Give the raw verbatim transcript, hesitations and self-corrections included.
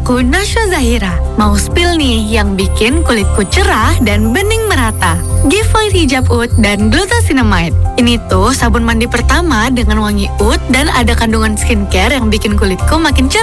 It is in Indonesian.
aku Nasya Zahira. Mau spill nih yang bikin kulitku cerah dan bening merata. Giveaway hijab oud dan glucosinamide. Ini tuh sabun mandi pertama dengan wangi oud dan ada kandungan skincare yang bikin kulitku makin cerah.